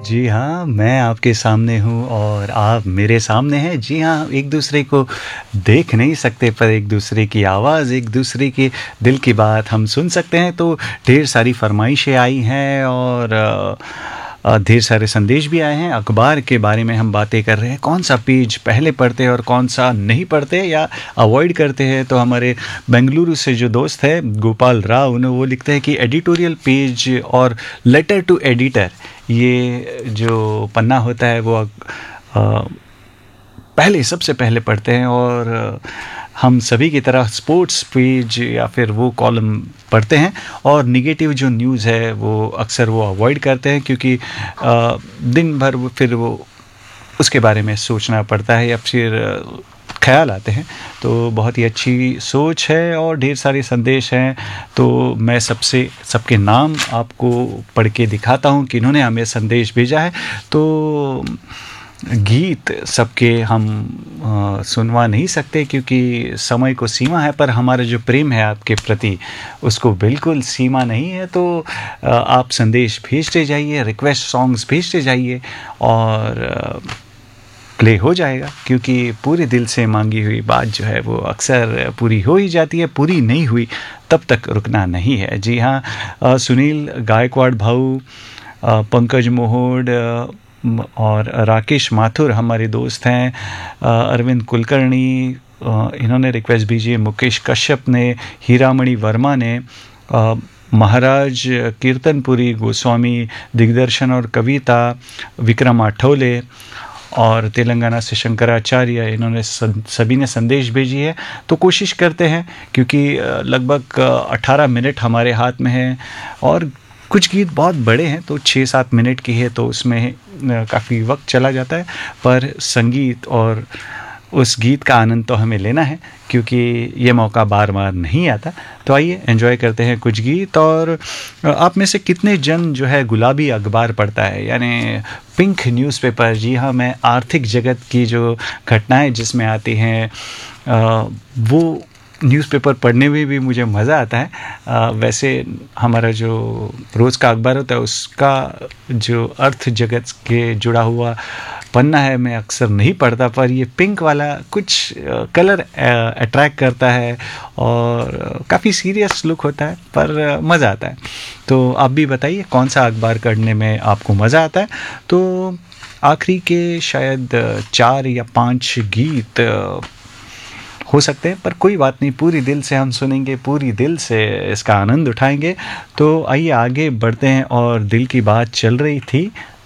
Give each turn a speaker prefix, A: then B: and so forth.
A: जी हाँ, मैं आपके सामने हूँ और आप मेरे सामने हैं। जी हाँ, एक दूसरे को देख नहीं सकते पर एक दूसरे की आवाज़, एक दूसरे के दिल की बात हम सुन सकते हैं। तो ढेर सारी फ़रमाइशें आई हैं और ढेर सारे संदेश भी आए हैं। अखबार के बारे में हम बातें कर रहे हैं, कौन-सा पेज पहले पढ़ते हैं और कौन-सा नहीं पढ़ते या अवॉइड करते हैं। तो हमारे बेंगलुरु से जो दोस्त है गोपाल राव, उन्हें वो लिखते हैं कि एडिटोरियल पेज और लेटर टू एडिटर, ये जो पन्ना होता है वो पहले सबसे पहले पढ़ते हैं और हम सभी की तरह स्पोर्ट्स पेज या फिर वो कॉलम पढ़ते हैं और निगेटिव जो न्यूज़ है वो अक्सर वो अवॉइड करते हैं, क्योंकि दिन भर फिर वो उसके बारे में सोचना पड़ता है या फिर ख्याल आते हैं। तो बहुत ही अच्छी सोच है और ढेर सारे संदेश हैं। तो मैं सबके नाम आपको पढ़ के दिखाता हूँ कि इन्होंने हमें संदेश भेजा है। तो गीत सबके हम सुनवा नहीं सकते क्योंकि समय को सीमा है, पर हमारा जो प्रेम है आपके प्रति उसको बिल्कुल सीमा नहीं है। तो आप संदेश भेजते जाइए, रिक्वेस्ट सॉन्ग्स भेजते जाइए और प्ले हो जाएगा, क्योंकि पूरे दिल से मांगी हुई बात जो है वो अक्सर पूरी हो ही जाती है। पूरी नहीं हुई तब तक रुकना नहीं है। जी हाँ, सुनील गायकवाड़ भाऊ, पंकज मोहोड और राकेश माथुर हमारे दोस्त हैं, अरविंद कुलकर्णी इन्होंने रिक्वेस्ट भेजी है, मुकेश कश्यप ने, हीरामणि वर्मा ने, महाराज कीर्तनपुरी गोस्वामी, दिग्दर्शन और कविता, विक्रम आठौले और तेलंगाना से शंकराचार्य, इन्होंने सभी ने संदेश भेजी है। तो कोशिश करते हैं, क्योंकि लगभग 18 मिनट हमारे हाथ में है और कुछ गीत बहुत बड़े हैं तो 6-7 मिनट की है तो उसमें काफ़ी वक्त चला जाता है, पर संगीत और उस गीत का आनंद तो हमें लेना है, क्योंकि ये मौका बार बार नहीं आता। तो आइए एंजॉय करते हैं कुछ गीत। और आप में से कितने जन जो है गुलाबी अखबार पढ़ता है, यानी पिंक न्यूज़पेपर। जी हाँ, मैं आर्थिक जगत की जो घटनाएं जिसमें आती हैं वो न्यूज़पेपर पढ़ने में भी मुझे मज़ा आता है। वैसे हमारा जो रोज़ का अखबार होता है उसका जो अर्थ जगत के जुड़ा हुआ पन्ना है मैं अक्सर नहीं पढ़ता, पर ये पिंक वाला कुछ कलर अट्रैक्ट करता है और काफ़ी सीरियस लुक होता है, पर मज़ा आता है। तो आप भी बताइए कौन सा अखबार पढ़ने में आपको मज़ा आता है। तो आखिरी के शायद 4 या 5 गीत हो सकते हैं, पर कोई बात नहीं, पूरी दिल से हम सुनेंगे, पूरी दिल से इसका आनंद उठाएंगे। तो आइए आगे बढ़ते हैं। और दिल की बात चल रही थी